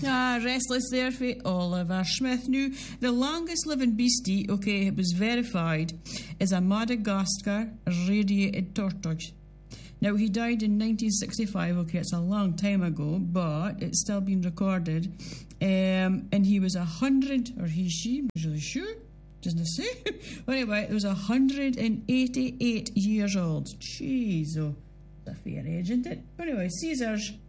Restless there for Oliver Smith. Now, the longest living beastie, okay, it was verified, is a Madagascar radiated tortoise. Now, he died in 1965, okay, it's a long time ago, but it's still been recorded. And he was 100, or he, she, I'm not really sure, doesn't it say? Anyway, it was 188 years old. Jeez, oh, that's a fair age, isn't it? Anyway, Caesars.